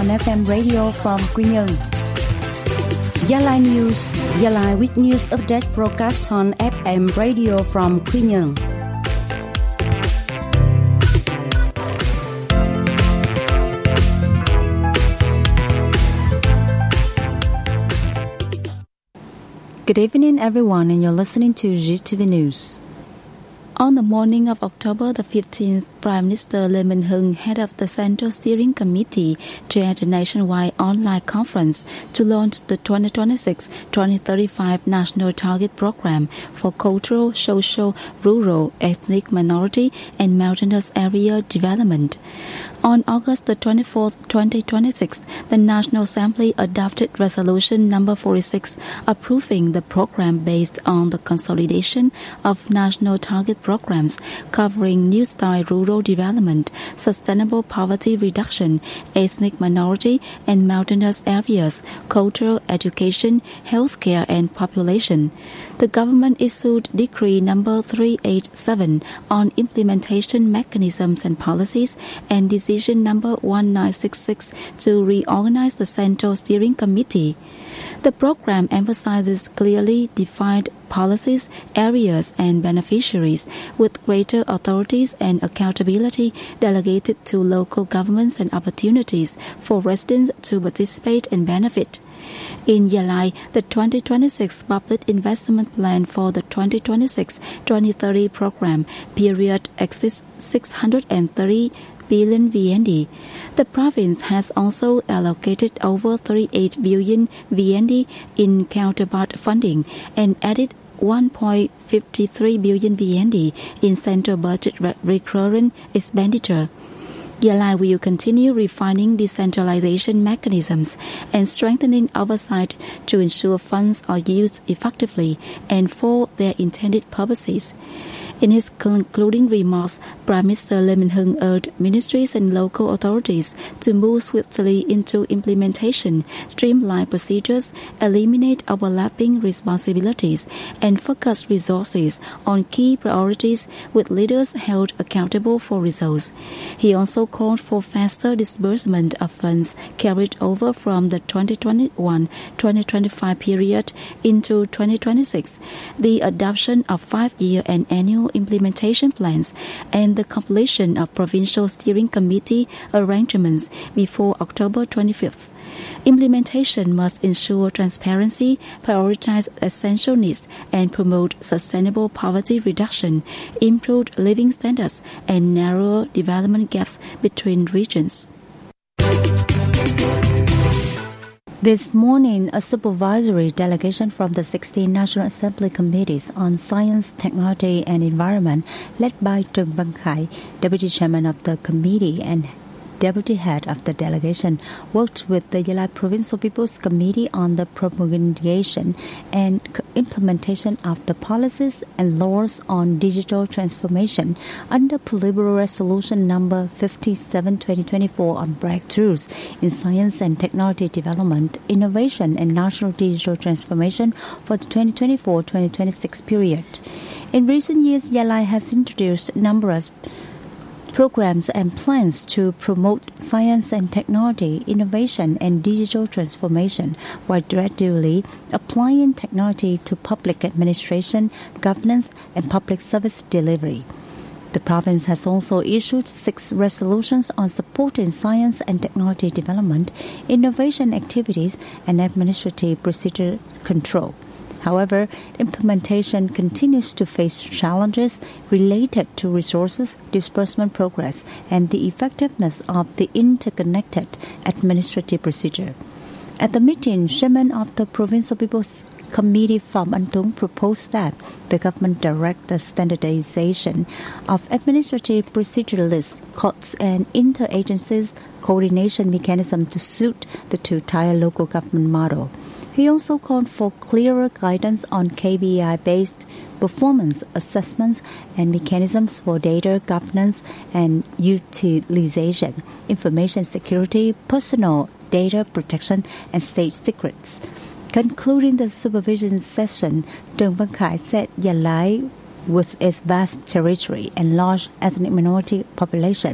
on FM radio from Quy Nhơn. Gia Lai News, Gia Lai with news update broadcast on FM radio from Quy Nhơn. Good evening, everyone, and you're listening to GTV News. On the morning of October the 15th, Prime Minister Lee Min-hung, head of the Central Steering Committee, chaired a nationwide online conference to launch the 2026-2035 National Target Program for Cultural, Social, Rural, Ethnic Minority and Mountainous Area Development. On August the 24th, 2026, the National Assembly adopted Resolution Number 46, approving the program based on the consolidation of national target programs covering New Style Rural Development, Sustainable Poverty Reduction, Ethnic Minority and Mountainous Areas, Cultural, Education, Healthcare and Population. The government issued Decree Number 387 on Implementation Mechanisms and Policies and Decision Number 1966 to reorganize the Central Steering Committee. The program emphasizes clearly defined policies, areas and beneficiaries with greater authorities and accountability delegated to local governments and opportunities for residents to participate and benefit. In Gia Lai, the 2026 Public Investment Plan for the 2026-2030 program period exceeds 630 billion VND. The province has also allocated over 38 billion VND in counterpart funding and added 1.53 billion VND in central budget recurrent expenditure. Gia Lai will continue refining decentralization mechanisms and strengthening oversight to ensure funds are used effectively and for their intended purposes. In his concluding remarks, Prime Minister Lee Min-hung urged ministries and local authorities to move swiftly into implementation, streamline procedures, eliminate overlapping responsibilities, and focus resources on key priorities with leaders held accountable for results. He also called for faster disbursement of funds carried over from the 2021-2025 period into 2026, the adoption of 5-year and annual implementation plans, and the completion of provincial steering committee arrangements before October 25th. Implementation must ensure transparency, prioritize essential needs, and promote sustainable poverty reduction, improved living standards, and narrow development gaps between regions. This morning, a supervisory delegation from the 16 National Assembly Committees on Science, Technology and Environment, led by Trần Văn Khải, Deputy Chairman of the Committee and Deputy Head of the Delegation, worked with the Gia Lai Provincial People's Committee on the promulgation and implementation of the policies and laws on digital transformation under Politburo Resolution Number 57/2024 on breakthroughs in science and technology development, innovation and national digital transformation for the 2024-2026 period. In recent years, Gia Lai has introduced numerous programs and plans to promote science and technology, innovation and digital transformation while gradually applying technology to public administration, governance and public service delivery. The province has also issued 6 resolutions on supporting science and technology development, innovation activities and administrative procedure control. However, implementation continues to face challenges related to resources, disbursement progress, and the effectiveness of the interconnected administrative procedure. At the meeting, Chairman of the Provincial People's Committee Pham Anh Tuấn proposed that the government direct the standardization of administrative procedure lists, codes, and interagencies coordination mechanism to suit the two-tier local government model. He also called for clearer guidance on KPI-based performance assessments and mechanisms for data governance and utilization, information security, personal data protection, and state secrets. Concluding the supervision session, Trần Văn Khải said Gia Lai, with its vast territory and large ethnic minority population,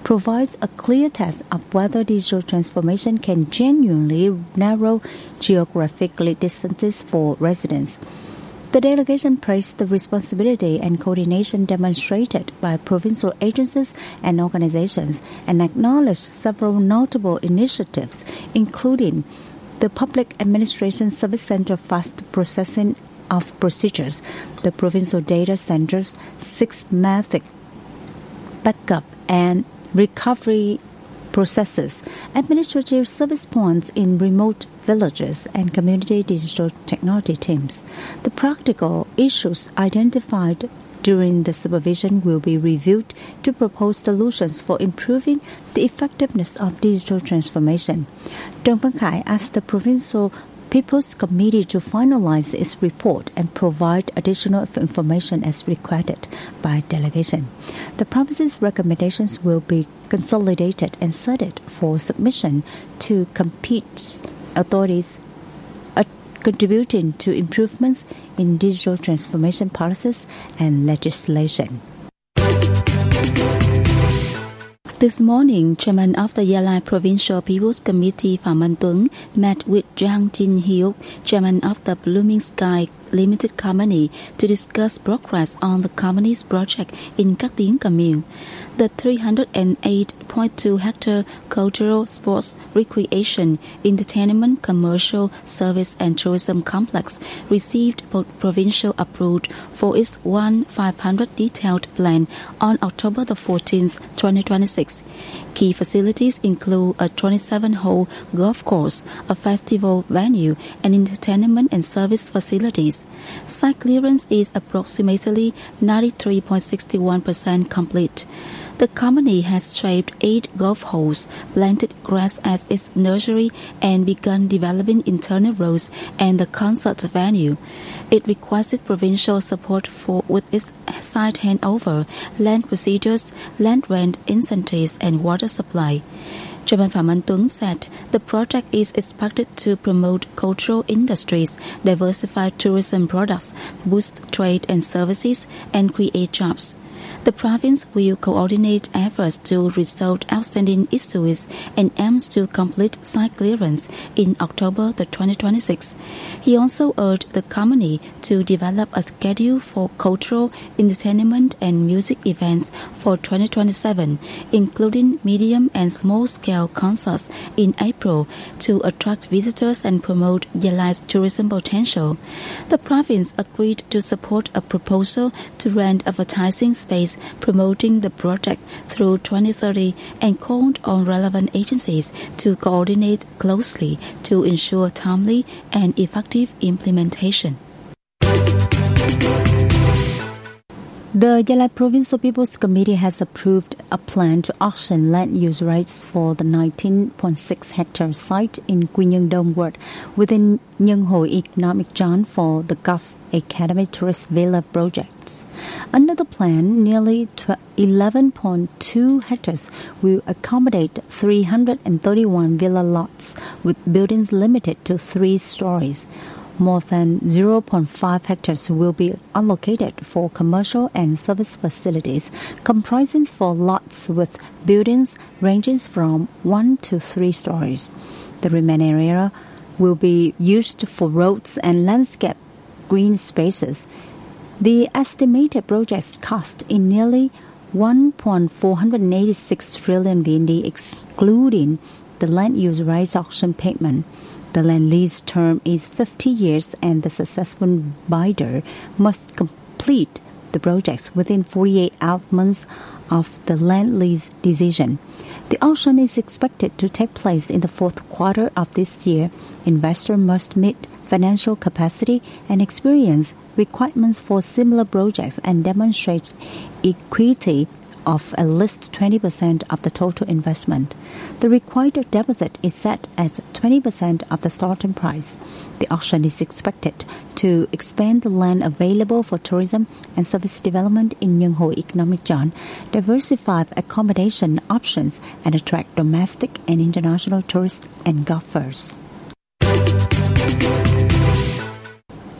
provides a clear test of whether digital transformation can genuinely narrow geographic distances for residents. The delegation praised the responsibility and coordination demonstrated by provincial agencies and organizations and acknowledged several notable initiatives, including the Public Administration Service Center Fast Processing of Procedures, the Provincial Data Center's systematic backup and recovery processes, administrative service points in remote villages, and community digital technology teams. The practical issues identified during the supervision will be reviewed to propose solutions for improving the effectiveness of digital transformation. Dong Peng Khai asked the Provincial People's Committee to finalize its report and provide additional information as requested by delegation. The province's recommendations will be consolidated and submitted for submission to compete authorities contributing to improvements in digital transformation policies and legislation. This morning, Chairman of the Yalai Provincial People's Committee Pham Van Tuong met with Jang Jin Hyuk, Chairman of the Blooming Sky Limited Company, to discuss progress on the company's project in Các Tiếng Commune. The 308.2 hectare cultural, sports, recreation, entertainment, commercial, service and tourism complex received provincial approval for its 1/500 detailed plan on October the 14th, 2026. Key facilities include a 27-hole golf course, a festival venue, and entertainment and service facilities. Site clearance is approximately 93.61% complete. The company has shaped 8 golf holes, planted grass as its nursery, and begun developing internal roads and the concert venue. It requested provincial support with its site handover, land procedures, land rent incentives, and water supply. Chairman Pham Van Tuong said the project is expected to promote cultural industries, diversify tourism products, boost trade and services, and create jobs. The province will coordinate efforts to resolve outstanding issues and aims to complete site clearance in October 2026. He also urged the company to develop a schedule for cultural, entertainment and music events for 2027, including medium and small-scale concerts in April to attract visitors and promote Yalai's tourism potential. The province agreed to support a proposal to rent advertising space promoting the project through 2030 and called on relevant agencies to coordinate closely to ensure timely and effective implementation. The Yalai Provincial People's Committee has approved a plan to auction land use rights for the 19.6 hectare site in Quy Nhơn Đông Ward within Nhân Hồ Economic Zone for the Gulf Academy Tourist Villa projects. Under the plan, nearly 11.2 hectares will accommodate 331 villa lots with buildings limited to 3 stories. More than 0.5 hectares will be allocated for commercial and service facilities, comprising 4 lots with buildings ranging from 1 to 3 stories. The remaining area will be used for roads and landscape green spaces. The estimated project's cost in nearly 1.486 trillion VND, excluding the land use rights auction payment. The land lease term is 50 years and the successful bidder must complete the projects within 48 months of the land lease decision. The auction is expected to take place in the 4th quarter of this year. Investors must meet financial capacity and experience requirements for similar projects and demonstrate equity of at least 20% of the total investment. The required deposit is set as 20% of the starting price. The auction is expected to expand the land available for tourism and service development in Nhân Hồ Economic Zone, diversify accommodation options, and attract domestic and international tourists and golfers.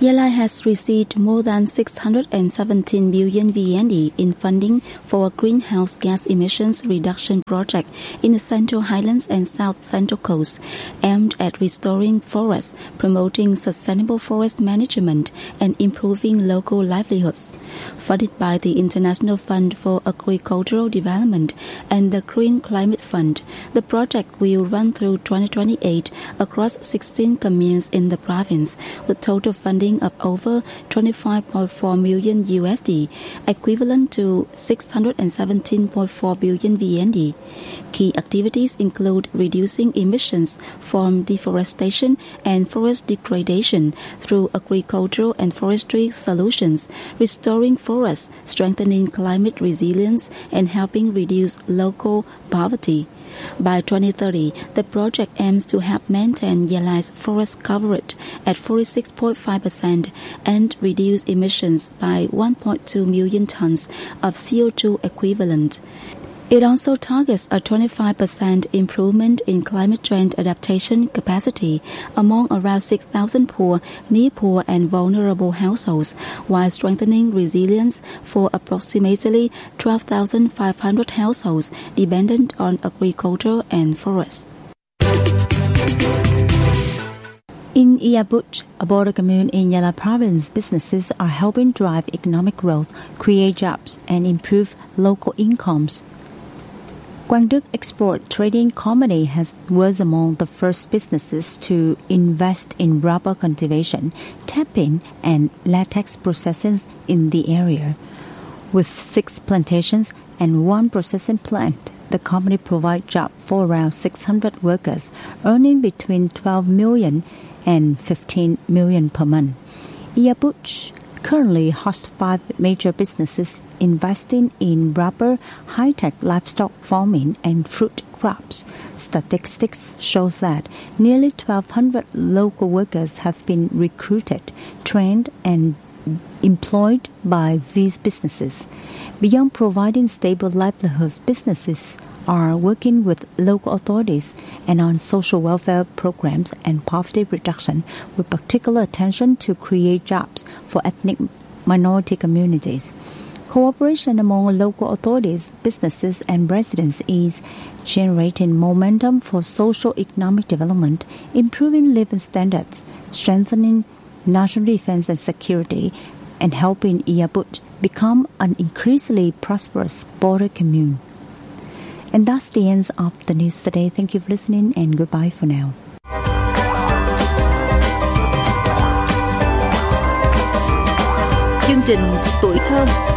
Yalai has received more than 617 million VND in funding for a greenhouse gas emissions reduction project in the Central Highlands and South Central Coast, aimed at restoring forests, promoting sustainable forest management, and improving local livelihoods. Funded by the International Fund for Agricultural Development and the Green Climate Fund, the project will run through 2028 across 16 communes in the province, with total funding of over 25.4 million USD, equivalent to 617.4 billion VND. Key activities include reducing emissions from deforestation and forest degradation through agricultural and forestry solutions, restoring forests, strengthening climate resilience, and helping reduce local poverty. By 2030, the project aims to help maintain Yalai's forest coverage at 46.5% and reduce emissions by 1.2 million tons of CO2 equivalent. It also targets a 25% improvement in climate change adaptation capacity among around 6,000 poor, near-poor and vulnerable households, while strengthening resilience for approximately 12,500 households dependent on agriculture and forests. In Iabut, a border commune in Yala province, businesses are helping drive economic growth, create jobs and improve local incomes. Guangduk Export Trading Company was among the first businesses to invest in rubber cultivation, tapping, and latex processing in the area. With 6 plantations and 1 processing plant, the company provides jobs for around 600 workers, earning between 12 million and 15 million per month. Iabut currently hosts 5 major businesses investing in rubber, high-tech livestock farming, and fruit crops. Statistics shows that nearly 1,200 local workers have been recruited, trained, and employed by these businesses. Beyond providing stable livelihoods, businesses are working with local authorities and on social welfare programs and poverty reduction, with particular attention to create jobs for ethnic minority communities. Cooperation among local authorities, businesses, and residents is generating momentum for socio-economic development, improving living standards, strengthening national defense and security, and helping Iabut become an increasingly prosperous border commune. And that's the end of the news today. Thank you for listening and goodbye for now. Chương trình Tuổi Thơ